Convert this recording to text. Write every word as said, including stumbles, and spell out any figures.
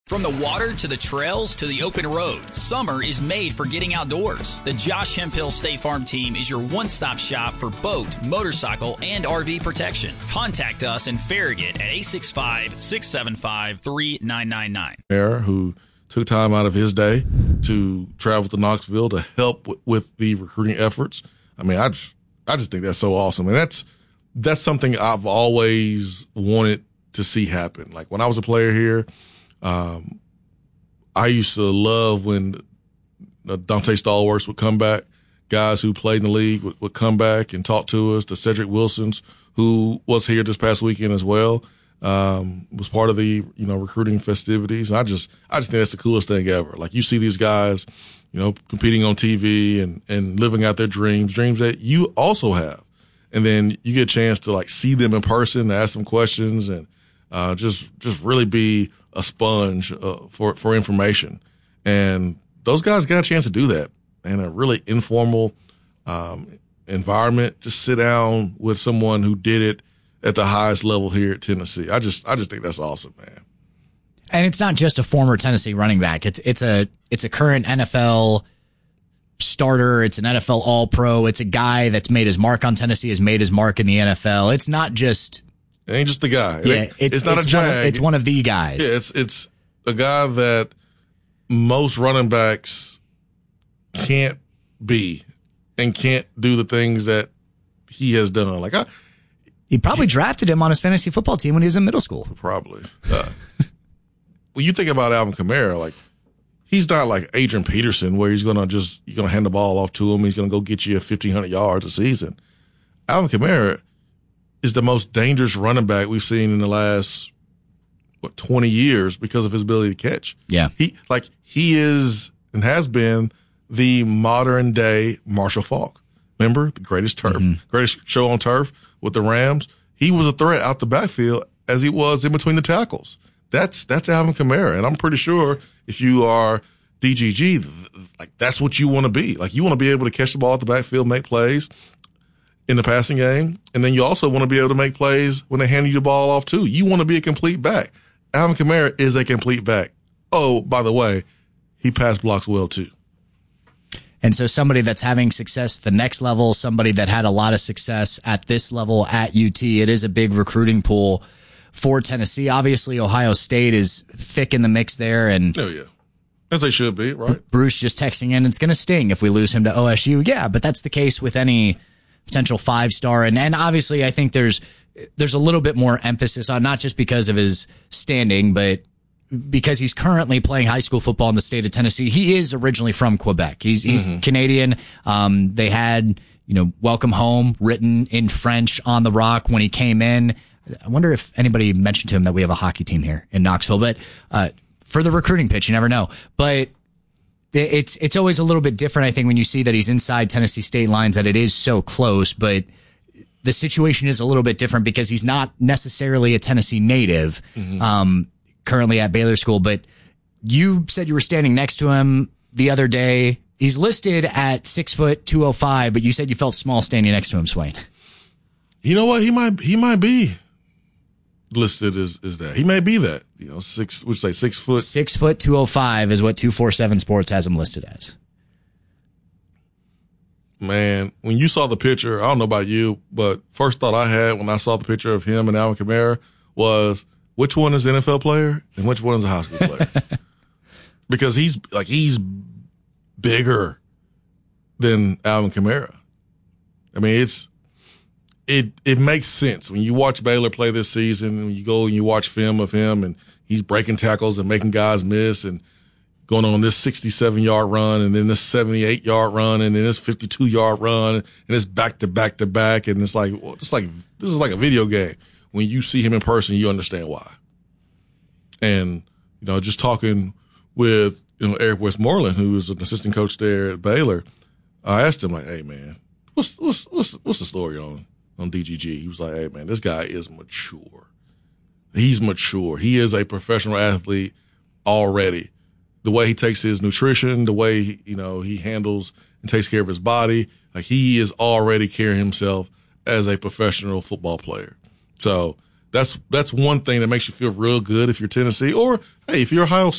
From the water to the trails to the open road, summer is made for getting outdoors. The Josh Hemphill State Farm team is your one-stop shop for boat, motorcycle, and R V protection. Contact us in Farragut at eight six five, six seven five, three nine nine nine. Who took time out of his day to travel to Knoxville to help w- with the recruiting efforts. I mean, I just, I just think that's so awesome. And that's, that's something I've always wanted to see happen. Like when I was a player here, Um, I used to love when uh, Dante Stallworths would come back. Guys who played in the league would, would come back and talk to us. The Cedric Wilsons, who was here this past weekend as well, um, was part of the, you know, recruiting festivities. And I just, I just think that's the coolest thing ever. Like you see these guys, you know, competing on T V and, and living out their dreams, dreams that you also have. And then you get a chance to like see them in person, ask them questions, and uh, just, just really be a sponge uh, for for information. And those guys got a chance to do that in a really informal um, environment. Just sit down with someone who did it at the highest level here at Tennessee. I just I just think that's awesome, man. And it's not just a former Tennessee running back. It's it's a it's a current N F L starter. It's an N F L All-Pro. It's a guy that's made his mark on Tennessee, has made his mark in the N F L. It's not just It ain't just the guy. It yeah, it's, it's not it's a jag. One of, it's one of the guys. Yeah, it's it's a guy that most running backs can't be and can't do the things that he has done. Like I, he probably he, drafted him on his fantasy football team when he was in middle school. Probably. Uh, when you think about Alvin Kamara, like he's not like Adrian Peterson, where he's gonna just you're gonna hand the ball off to him. He's gonna go get you fifteen hundred yards a season. Alvin Kamara is the most dangerous running back we've seen in the last, what, twenty years because of his ability to catch. Yeah. He, like, he is and has been the modern day Marshall Faulk. Remember the greatest turf, mm-hmm. greatest show on turf with the Rams? He was a threat out the backfield as he was in between the tackles. That's, that's Alvin Kamara. And I'm pretty sure if you are D G G, like, that's what you want to be. Like, you want to be able to catch the ball at the backfield, make plays in the passing game, and then you also want to be able to make plays when they hand you the ball off too. You want to be a complete back. Alvin Kamara is a complete back. Oh, by the way, he pass blocks well too. And so somebody that's having success at the next level, somebody that had a lot of success at this level at U T, it is a big recruiting pool for Tennessee. Obviously, Ohio State is thick in the mix there. And oh, yeah. As they should be, right? Bruce just texting in, it's going to sting if we lose him to O S U. Yeah, but that's the case with any potential five-star. And, and obviously, I think there's there's a little bit more emphasis on, not just because of his standing, but because he's currently playing high school football in the state of Tennessee. He is originally from Quebec. He's he's mm-hmm. Canadian. Um, they had, you know, welcome home written in French on the rock when he came in. I wonder if anybody mentioned to him that we have a hockey team here in Knoxville. But uh, for the recruiting pitch, you never know. But it's it's always a little bit different, I think, when you see that he's inside Tennessee state lines, that it is so close. But the situation is a little bit different because he's not necessarily a Tennessee native, mm-hmm. um, currently at Baylor School. But you said you were standing next to him the other day. He's listed at six foot two oh five, but you said you felt small standing next to him, Swain. You know what? He might he might be listed as is that. He may be that. You know, six would say six foot. Six foot two oh five is what two forty-seven Sports has him listed as. Man, when you saw the picture, I don't know about you, but first thought I had when I saw the picture of him and Alvin Kamara was, which one is an N F L player and which one is a high school player? Because he's like he's bigger than Alvin Kamara. I mean, it's it it makes sense when you watch Baylor play this season. When you go and you watch film of him, and he's breaking tackles and making guys miss, and going on this sixty-seven yard run, and then this seventy-eight yard run, and then this fifty-two yard run, and it's back to back to back, and it's like well, it's like this is like a video game. When you see him in person, you understand why. And you know, just talking with you know Eric Westmoreland, who is an assistant coach there at Baylor, I asked him like, "Hey man, what's what's what's what's the story on on D G G?" He was like, "Hey man, this guy is mature. He's mature. He is a professional athlete already. The way he takes his nutrition, the way he, you know he handles and takes care of his body, like he is already carrying himself as a professional football player." So that's that's one thing that makes you feel real good if you're Tennessee, or hey, if you're Ohio State.